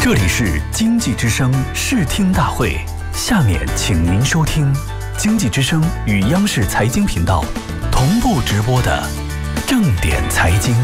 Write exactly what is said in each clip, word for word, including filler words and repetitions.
这里是经济之声视听大会，下面请您收听经济之声与央视财经频道同步直播的正点财经。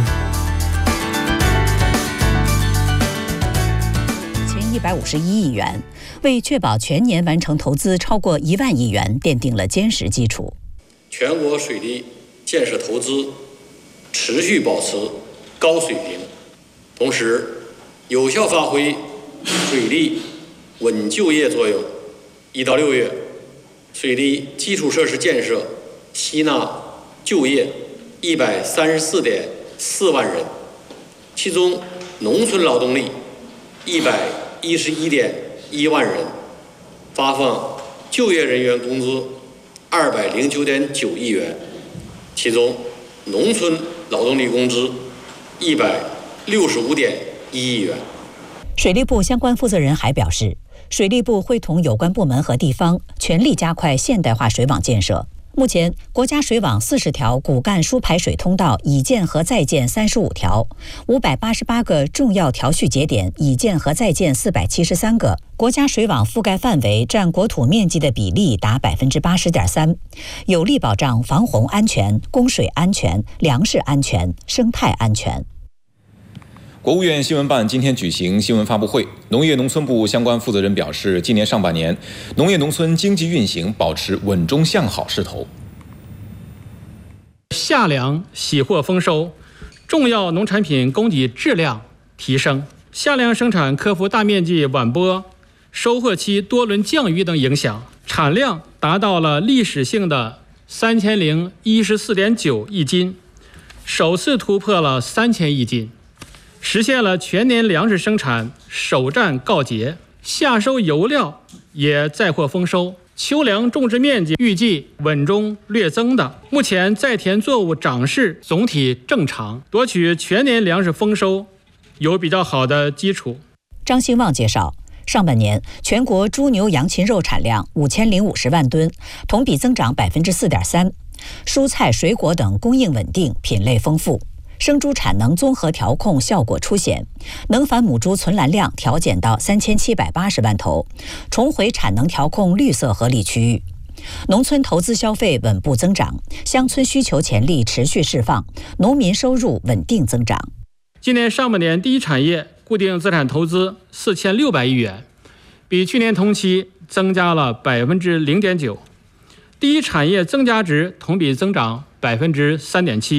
前一百五十一亿元，为确保全年完成投资超过一万亿元奠定了坚实基础。 全国水利建设投资持续保持高水平，同时有效发挥水利稳就业作用。一到六月，水利基础设施建设吸纳就业一百三十四点四万人，其中农村劳动力一百一十一点一万人，发放就业人员工资二百零九点九亿元，其中农村劳动力工资一百六十五点一亿元。 水利部相关负责人还表示，水利部会同有关部门和地方全力加快现代化水网建设。目前，国家水网四十条骨干输排水通道已建和在建三十五条，五百八十八个重要调蓄节点已建和在建四百七十三个，国家水网覆盖范围占国土面积的比例达百分之八十点三，有力保障防洪安全、供水安全、粮食安全、生态安全。 国务院新闻办今天举行新闻发布会，农业农村部相关负责人表示，今年上半年农业农村经济运行保持稳中向好势头。 夏粮喜获丰收，重要农产品供给质量提升，夏粮生产克服大面积晚播、收获期多轮降雨等影响，产量达到了历史性的三千零一十四点九亿斤，首次突破了三千亿斤。实现了全年粮食生产首战告捷，夏收油料也再获丰收，秋粮种植面积预计稳中略增的。目前在田作物长势总体正常，夺取全年粮食丰收有比较好的基础。 张兴旺介绍，上半年全国猪牛羊禽肉产量五千零五十万吨，同比增长百分之四点三，蔬菜水果等供应稳定，品类丰富。生猪产能综合调控效果凸显，能繁母猪存栏量调减到三千七百八十万头，重回产能调控绿色合理区域。农村投资消费稳步增长，乡村需求潜力持续释放，农民收入稳定增长。 今年上半年第一产业固定资产投资四千六百亿元，比去年同期增加了百分之零点九，第一产业增加值同比增长百分之三点七。